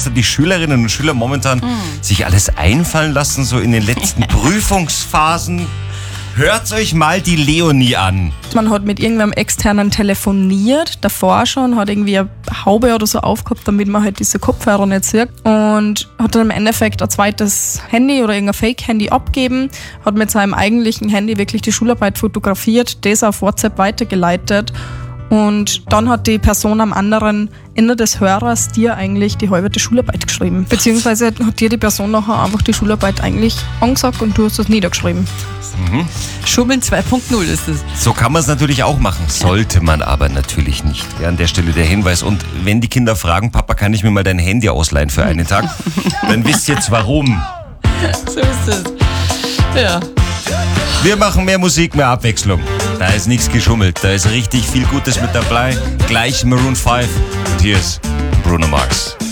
da die Schülerinnen und Schüler momentan sich alles einfallen lassen, so in den letzten Prüfungsphasen. Hört euch mal die Leonie an. Man hat mit irgendeinem Externen telefoniert, davor schon, hat irgendwie eine Haube oder so aufgehabt, damit man halt diese Kopfhörer nicht sieht. Und hat dann im Endeffekt ein zweites Handy oder irgendein Fake-Handy abgegeben, hat mit seinem eigentlichen Handy wirklich die Schularbeit fotografiert, das auf WhatsApp weitergeleitet. Und dann hat die Person am anderen Ende des Hörers dir eigentlich die halbe Schularbeit geschrieben. Beziehungsweise hat dir die Person nachher einfach die Schularbeit eigentlich angesagt und du hast das niedergeschrieben. Schummeln 2.0 ist es. So kann man es natürlich auch machen, sollte man aber natürlich nicht. Ja, an der Stelle der Hinweis. Und wenn die Kinder fragen, Papa, kann ich mir mal dein Handy ausleihen für einen Tag? Dann wisst ihr jetzt warum. So ist es. Ja. Wir machen mehr Musik, mehr Abwechslung. Da ist nichts geschummelt, da ist richtig viel Gutes mit dabei. Gleich Maroon 5 und hier ist Bruno Mars.